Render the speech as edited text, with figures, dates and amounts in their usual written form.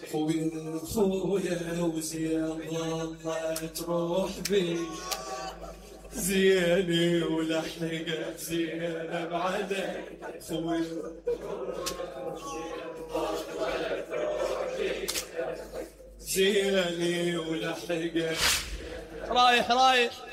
خويا وزين ظلت تروح بي زيني ولحقت زينب عليك خويا زيني ولحقت رايح